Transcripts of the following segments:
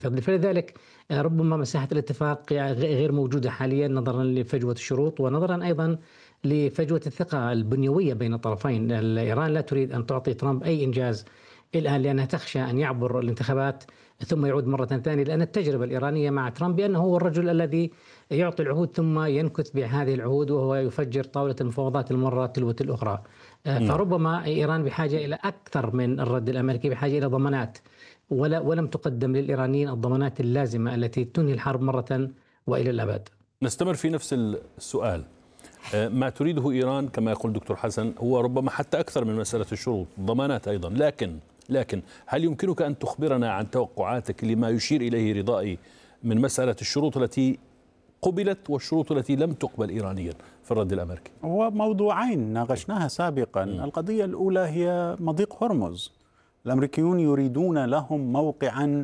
فلذلك ربما مساحة الاتفاق يعني غير موجودة حاليا نظرا لفجوة الشروط ونظرا أيضا لفجوة الثقة البنيوية بين الطرفين. إيران لا تريد أن تعطي ترامب أي إنجاز الآن لأنها تخشى أن يعبر الانتخابات ثم يعود مرة ثانية، لأن التجربة الإيرانية مع ترامب بأنه هو الرجل الذي يعطي العهود ثم ينكث بهذه العهود وهو يفجر طاولة المفاوضات المرة تلو الأخرى. نعم. فربما إيران بحاجة إلى أكثر من الرد الأمريكي، بحاجة إلى ضمانات، ولم تقدم للإيرانيين الضمانات اللازمة التي تنهي الحرب مرة وإلى الأبد. نستمر في نفس السؤال. ما تريده إيران كما يقول دكتور حسن هو ربما حتى أكثر من مسألة الشروط، ضمانات أيضا، لكن هل يمكنك أن تخبرنا عن توقعاتك لما يشير إليه رضائي من مسألة الشروط التي قبلت والشروط التي لم تقبل إيرانيا في الرد الأمريكي؟ هو موضوعين ناقشناها سابقا. القضية الأولى هي مضيق هرمز. الأمريكيون يريدون لهم موقعا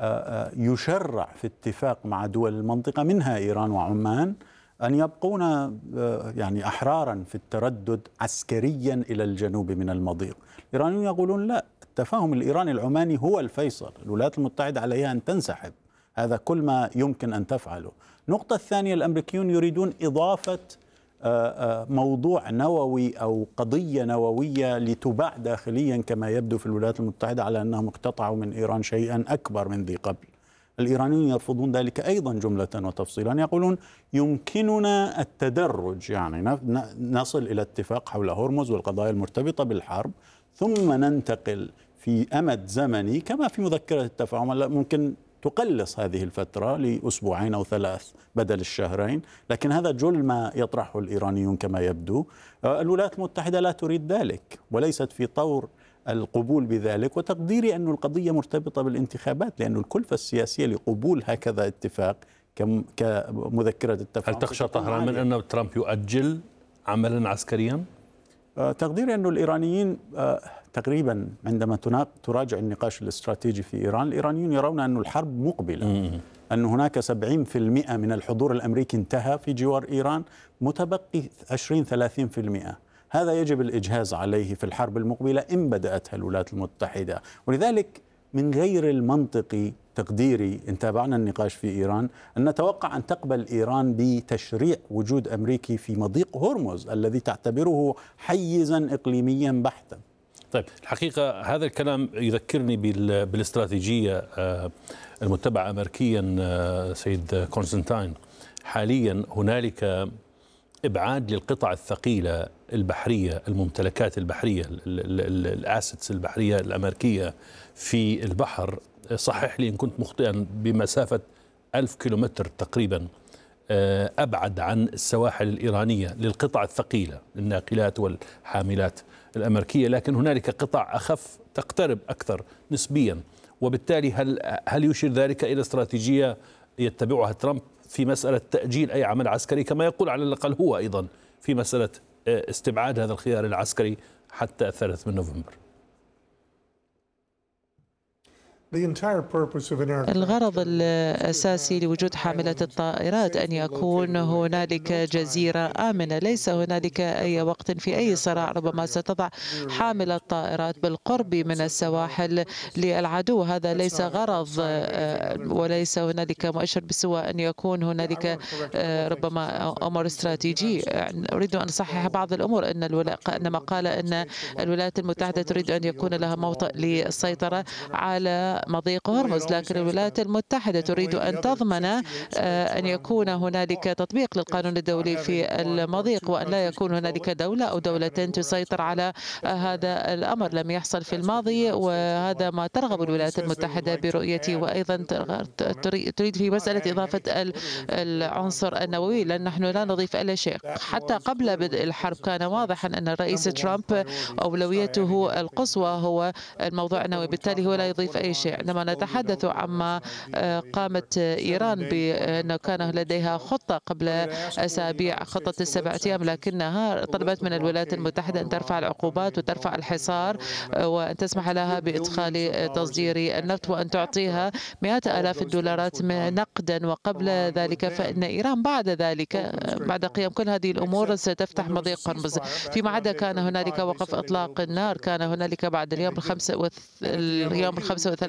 يشرع في اتفاق مع دول المنطقة منها إيران وعمان أن يبقون يعني أحرارا في التردد عسكريا إلى الجنوب من المضيق. الإيرانيون يقولون لا، التفاهم الإيراني العماني هو الفيصل، الولايات المتحدة عليها أن تنسحب، هذا كل ما يمكن أن تفعله. النقطة الثانية، الأمريكيون يريدون إضافة موضوع نووي أو قضية نووية لتباع داخليا كما يبدو في الولايات المتحدة على أنهم اقتطعوا من إيران شيئا أكبر من ذي قبل. الإيرانيون يرفضون ذلك أيضا جملة وتفصيلا، يقولون يمكننا التدرج، يعني نصل إلى اتفاق حول هرمز والقضايا المرتبطة بالحرب ثم ننتقل في أمد زمني كما في مذكرة التفاهم، ممكن تقلص هذه الفترة لأسبوعين أو 3 بدل الشهرين، لكن هذا جل ما يطرحه الإيرانيون كما يبدو. الولايات المتحدة لا تريد ذلك وليست في طور القبول بذلك، وتقديري أن القضية مرتبطة بالانتخابات، لأن الكلفة السياسية لقبول هكذا اتفاق كمذكرة التفاهم. هل تخشى طهران من أن ترامب يؤجل عملا عسكريا؟ تقديري أن الإيرانيين تقريبا عندما تراجع النقاش الاستراتيجي في إيران، الإيرانيون يرون أن الحرب مقبلة، أن هناك 70% من الحضور الأمريكي انتهى في جوار إيران، متبقي 20-30%. هذا يجب الإجهاز عليه في الحرب المقبلة إن بدأتها الولايات المتحدة. ولذلك من غير المنطقي تقديري إن تابعنا النقاش في إيران أن نتوقع أن تقبل إيران بتشريع وجود أمريكي في مضيق هرمز الذي تعتبره حيزا إقليميا بحتا. طيب، الحقيقة هذا الكلام يذكرني بالاستراتيجية المتبعة أمريكيا سيد كونستانتين. حاليا هنالك إبعاد للقطع الثقيلة البحرية، الممتلكات البحرية، الأسيتس البحرية الأمريكية في البحر، صحح لي إن كنت مخطئا، بمسافة 1000 كيلومتر تقريبا أبعد عن السواحل الإيرانية للقطع الثقيلة، الناقلات والحاملات الأمريكية، لكن هنالك قطع أخف تقترب أكثر نسبيا. وبالتالي هل يشير ذلك إلى استراتيجية يتبعها ترامب في مسألة تأجيل أي عمل عسكري، كما يقول على الأقل هو أيضا في مسألة استبعاد هذا الخيار العسكري حتى 3 من نوفمبر؟ الغرض الأساسي لوجود حاملة الطائرات أن يكون هنالك جزيرة آمنة، ليس هنالك أي وقت في أي صراع ربما ستضع حاملة طائرات بالقرب من السواحل للعدو. هذا ليس غرض وليس هنالك مؤشر بسوى أن يكون هنالك ربما أمر استراتيجي. أريد أن أصحح بعض الأمور، أن ما قال أن الولايات المتحدة تريد أن يكون لها موطئ للسيطرة على مضيق هرمز، لكن الولايات المتحدة تريد أن تضمن أن يكون هنالك تطبيق للقانون الدولي في المضيق، وأن لا يكون هنالك دولة أو دولتين تسيطر على هذا الأمر. لم يحصل في الماضي، وهذا ما ترغب الولايات المتحدة برؤيتي. وأيضا تريد في مسألة إضافة العنصر النووي، لأن نحن لا نضيف أي شيء. حتى قبل بدء الحرب كان واضحا أن الرئيس ترامب أولويته القصوى هو الموضوع النووي، بالتالي هو لا يضيف أي شيء. عندما نتحدث عما قامت إيران بأنه كان لديها خطة قبل أسابيع، خطة ال7 أيام، لكنها طلبت من الولايات المتحدة أن ترفع العقوبات وترفع الحصار وأن تسمح لها بإدخال تصدير النفط وأن تعطيها مئات آلاف الدولارات نقدا. وقبل ذلك فإن إيران بعد ذلك، بعد قيام كل هذه الأمور، ستفتح مضيق هرمز. فيما عدا كان هنالك وقف إطلاق النار، كان هنالك بعد اليوم 35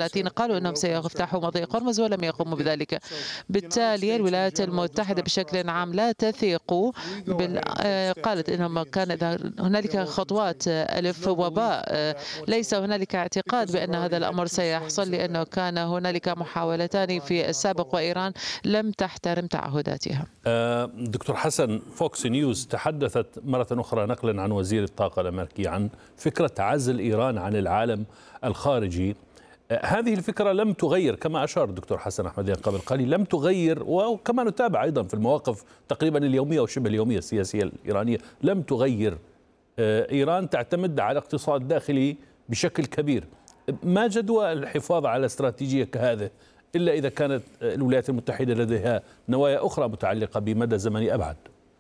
30 قالوا أنهم سيفتحوا مضيق هرمز ولم يقوموا بذلك. بالتالي الولايات المتحدة بشكل عام لا تثق قالت أنهم كان هنالك خطوات ألف وباء، ليس هنالك اعتقاد بأن هذا الأمر سيحصل، لأنه كان هنالك محاولتان في السابق وإيران لم تحترم تعهداتها. دكتور حسن، فوكس نيوز تحدثت مرة أخرى نقلا عن وزير الطاقة الأمريكي عن فكرة عزل إيران عن العالم الخارجي. هذه الفكرة لم تغير، كما أشار الدكتور حسن أحمديان قبل قليل، لم تغير، وكما نتابع أيضا في المواقف تقريبا اليومية وشبه اليومية السياسية الإيرانية، لم تغير. إيران تعتمد على اقتصاد داخلي بشكل كبير. ما جدوى الحفاظ على استراتيجية كهذه إلا إذا كانت الولايات المتحدة لديها نوايا أخرى متعلقة بمدى زمني أبعد؟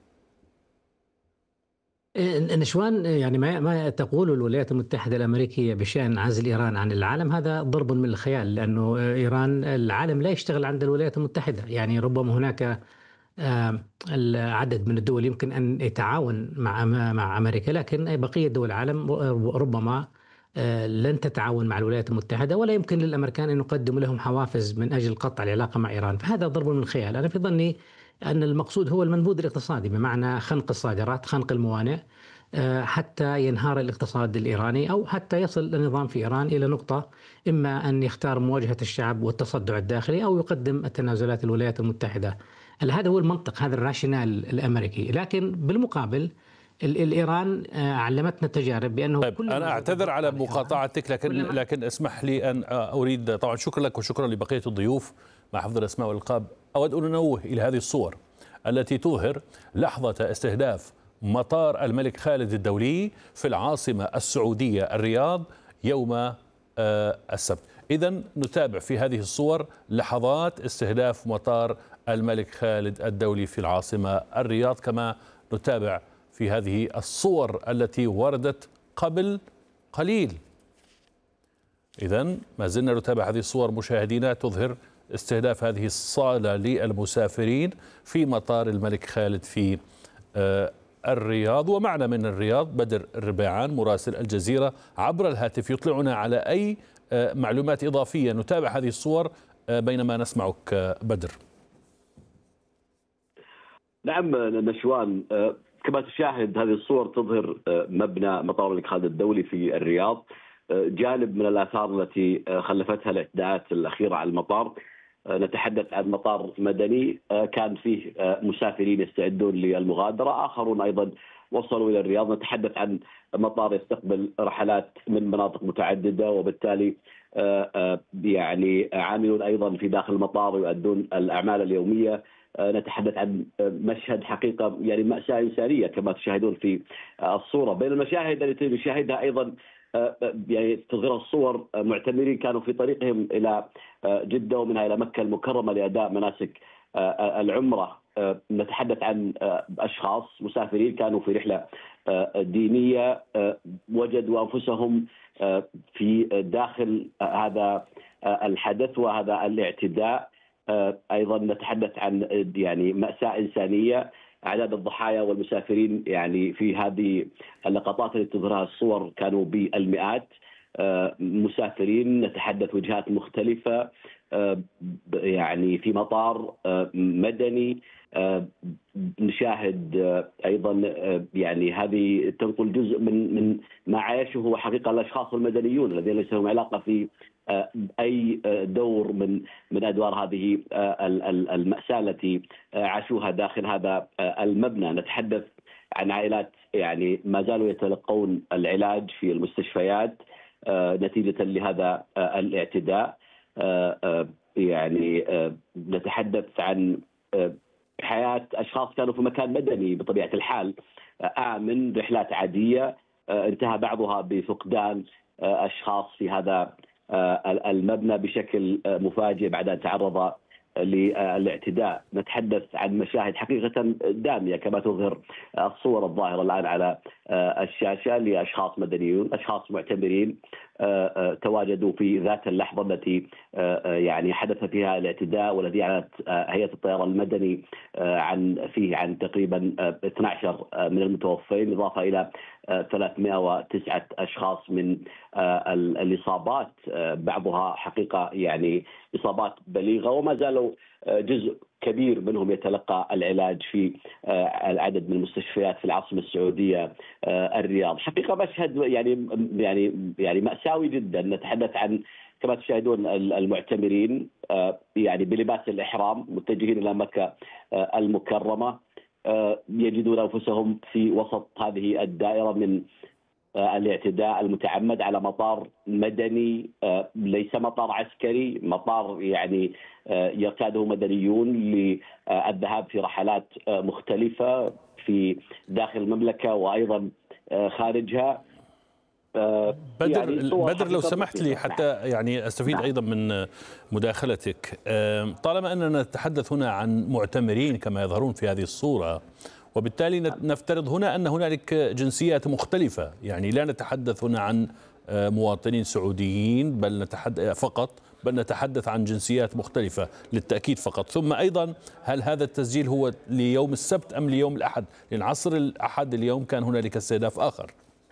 نشوان، يعني ما تقول الولايات المتحدة الأمريكية بشأن عزل إيران عن العالم هذا ضرب من الخيال، لأنه إيران العالم لا يشتغل عند الولايات المتحدة. يعني ربما هناك العدد من الدول يمكن أن يتعاون مع أمريكا، لكن بقية دول العالم ربما لن تتعاون مع الولايات المتحدة، ولا يمكن للأمريكان أن يقدموا لهم حوافز من أجل قطع العلاقة مع إيران. فهذا ضرب من الخيال. أنا في ظني أن المقصود هو المنبوذ الاقتصادي، بمعنى خنق الصادرات، خنق الموانئ، حتى ينهار الاقتصاد الإيراني، أو حتى يصل النظام في إيران إلى نقطة إما أن يختار مواجهة الشعب والتصدع الداخلي، أو يقدم التنازلات الولايات المتحدة. هذا هو المنطق، هذا الراشنال الأمريكي. لكن بالمقابل الإيران علمتنا التجارب بأنه طيب، أنا أعتذر على مقاطعتك، لكن اسمح لي أن أريد، طبعا شكرا لك وشكرا لبقية الضيوف مع حفظ الأسماء والألقاب. أود أن أنوه إلى هذه الصور التي تظهر لحظة استهداف مطار الملك خالد الدولي في العاصمة السعودية الرياض يوم السبت. إذن نتابع في هذه الصور لحظات استهداف مطار الملك خالد الدولي في العاصمة الرياض، كما نتابع في هذه الصور التي وردت قبل قليل. إذن ما زلنا نتابع هذه الصور مشاهدينا تظهر استهداف هذه الصالة للمسافرين في مطار الملك خالد في الرياض. ومعنا من الرياض بدر الربيعان مراسل الجزيرة عبر الهاتف يطلعنا على أي معلومات إضافية. نتابع هذه الصور بينما نسمعك بدر. نعم نشوان، كما تشاهد هذه الصور تظهر مبنى مطار الملك خالد الدولي في الرياض، جانب من الآثار التي خلفتها الاعتداءات الأخيرة على المطار. نتحدث عن مطار مدني كان فيه مسافرين يستعدون للمغادرة، آخرون أيضا وصلوا إلى الرياض. نتحدث عن مطار يستقبل رحلات من مناطق متعددة، وبالتالي يعني عاملون أيضا في داخل المطار يؤدون الأعمال اليومية. نتحدث عن مشهد حقيقة يعني مأساة إنسانية كما تشاهدون في الصورة. بين المشاهد التي نشاهدها أيضا يعني تظهر الصور معتمرين كانوا في طريقهم إلى جدة ومنها إلى مكة المكرمة لأداء مناسك العمرة. نتحدث عن أشخاص مسافرين كانوا في رحلة دينية، وجدوا أنفسهم في داخل هذا الحدث وهذا الاعتداء. أيضا نتحدث عن يعني مأساة إنسانية. أعداد الضحايا والمسافرين يعني في هذه اللقطات التي تظهرها الصور كانوا بالمئات مسافرين. نتحدث وجهات مختلفة يعني في مطار مدني. نشاهد أيضا يعني هذه تنقل جزء من ما عايشه حقيقة الأشخاص المدنيون الذين ليس لهم علاقة في أي دور من أدوار هذه المأساة التي عاشوها داخل هذا المبنى. نتحدث عن عائلات يعني ما زالوا يتلقون العلاج في المستشفيات نتيجة لهذا الاعتداء. يعني نتحدث عن حياة أشخاص كانوا في مكان مدني بطبيعة الحال آمن، رحلات عادية، انتهى بعضها بفقدان أشخاص في هذا المبنى بشكل مفاجئ بعد أن تعرض للاعتداء. نتحدث عن مشاهد حقيقة دامية كما تظهر الصور الظاهرة الآن على الشاشة لأشخاص مدنيون، أشخاص معتبرين تواجدوا في ذات اللحظة التي يعني حدث فيها الاعتداء، والذي أعلنت هيئة الطيران المدني عن تقريبا 12 من المتوفين، إضافة إلى 309 أشخاص من الإصابات، بعضها حقيقة يعني إصابات بليغة، وما زالوا جزء كبير منهم يتلقى العلاج في العدد من المستشفيات في العاصمة السعودية الرياض. حقيقة مشهد يعني مأساوي جدا. نتحدث عن كما تشاهدون المعتمرين يعني بلباس الإحرام متجهين إلى مكة المكرمة، يجدون أنفسهم في وسط هذه الدائرة من الاعتداء المتعمد على مطار مدني، ليس مطار عسكري، مطار يعني يرتاده مدنيون للذهاب في رحلات مختلفة في داخل المملكة وأيضا خارجها. بدر لو سمحت لي حتى يعني أستفيد أيضا من مداخلتك، طالما أننا نتحدث هنا عن معتمرين كما يظهرون في هذه الصورة، وبالتالي نفترض هنا أن هنالك جنسيات مختلفة، يعني لا نتحدث هنا عن مواطنين سعوديين بل نتحدث عن جنسيات مختلفة للتأكيد فقط. ثم أيضا هل هذا التسجيل هو ليوم السبت أم ليوم الأحد؟ لأن عصر الأحد اليوم كان هنالك استهداف آخر.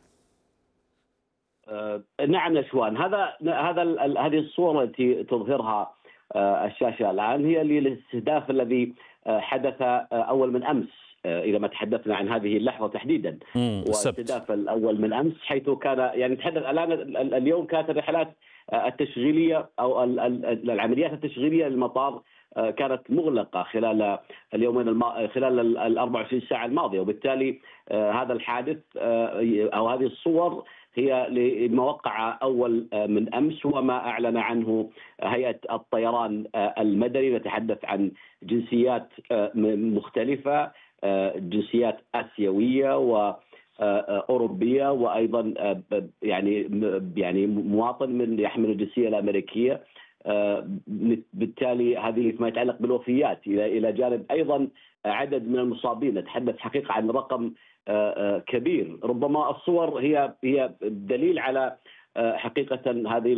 نعم نشوان، هذه الصورة التي تظهرها الشاشة الآن هي للاستهداف الذي حدث أول من أمس، إذا ما تحدثنا عن هذه اللحظة تحديدا، واستهداف الأول من أمس، حيث كان يعني نتحدث الآن اليوم كانت الرحلات التشغيلية أو العمليات التشغيلية للمطار كانت مغلقة خلال اليومين خلال ال 24 ساعة الماضية، وبالتالي هذا الحادث أو هذه الصور هي لما وقع أول من أمس وما أعلن عنه هيئة الطيران المدني. نتحدث عن جنسيات مختلفة، جنسيات آسيوية وأوروبية، وأيضا يعني مواطن من يحمل الجنسية الأمريكية. بالتالي هذه فيما يتعلق بالوفيات، إلى جانب أيضا عدد من المصابين. نتحدث حقيقة عن رقم كبير. ربما الصور هي دليل على حقيقة هذه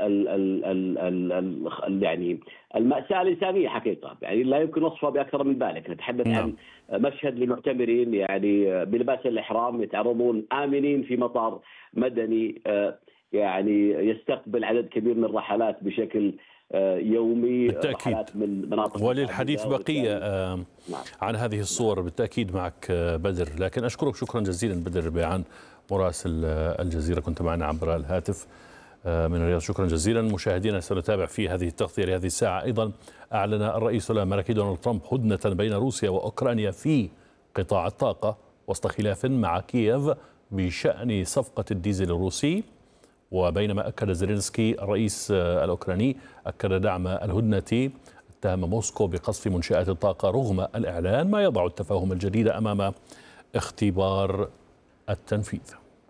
يعني المأساة الإنسانية حقيقة، يعني لا يمكن وصفها بأكثر من ذلك. نتحدث عن مشهد لمعتمرين يعني بلباس الإحرام يتعرضون آمنين في مطار مدني يعني يستقبل عدد كبير من الرحلات بشكل يومي، رحلات من مناطق. وللحديث بقية عن هذه الصور بالتأكيد معك بدر، لكن أشكرك شكرا جزيلا بدر بيعان مراسل الجزيرة، كنت معنا عبر الهاتف من الرياض. شكرا جزيلا. مشاهدينا سنتابع في هذه التغطية لهذه الساعة. أيضا أعلن الرئيس الأمريكي دونالد ترامب هدنة بين روسيا وأوكرانيا في قطاع الطاقة وسط خلاف مع كييف بشأن صفقة الديزل الروسي. وبينما أكد زيلينسكي الرئيس الأوكراني أكد دعم الهدنة، اتهم موسكو بقصف منشآت الطاقة رغم الإعلان، ما يضع التفاهم الجديد أمام اختبار التنفيذ.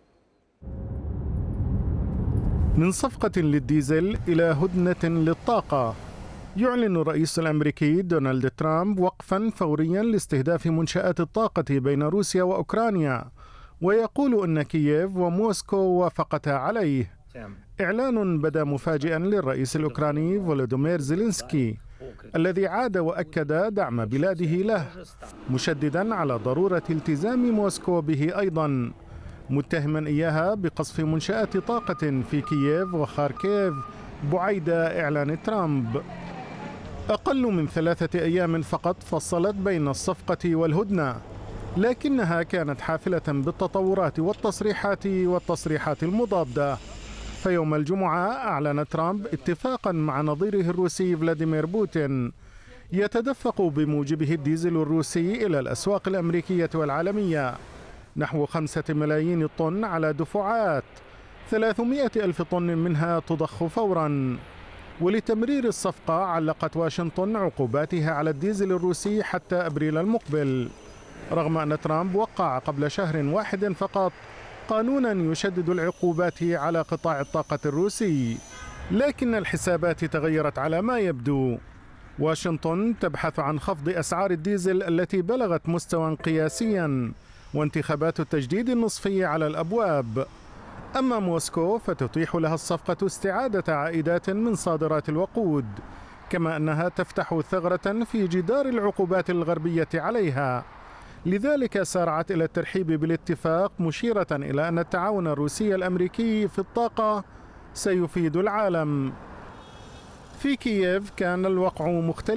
من صفقة للديزل إلى هدنة للطاقة، يعلن الرئيس الأمريكي دونالد ترامب وقفا فوريا لاستهداف منشآت الطاقة بين روسيا وأوكرانيا، ويقول أن كييف وموسكو وافقتا عليه. إعلان بدا مفاجئا للرئيس الأوكراني فولودومير زيلينسكي الذي عاد وأكد دعم بلاده له، مشددا على ضرورة التزام موسكو به أيضا، متهما إياها بقصف منشآت طاقة في كييف وخاركيف بعيد إعلان ترامب. أقل من 3 أيام فقط فصلت بين الصفقة والهدنة، لكنها كانت حافلة بالتطورات والتصريحات المضادة. فيوم الجمعة أعلن ترامب اتفاقا مع نظيره الروسي فلاديمير بوتين يتدفق بموجبه الديزل الروسي إلى الأسواق الأمريكية والعالمية، نحو 5 ملايين طن على دفعات، 300 ألف طن منها تضخ فورا. ولتمرير الصفقة علقت واشنطن عقوباتها على الديزل الروسي حتى أبريل المقبل، رغم أن ترامب وقع قبل شهر واحد فقط قانونا يشدد العقوبات على قطاع الطاقة الروسي. لكن الحسابات تغيرت على ما يبدو. واشنطن تبحث عن خفض أسعار الديزل التي بلغت مستوى قياسيا وانتخابات التجديد النصفي على الأبواب. أما موسكو فتتيح لها الصفقة استعادة عائدات من صادرات الوقود، كما أنها تفتح ثغرة في جدار العقوبات الغربية عليها. لذلك سارعت إلى الترحيب بالاتفاق، مشيرة إلى أن التعاون الروسي الأمريكي في الطاقة سيفيد العالم. في كييف كان الوقع مختلف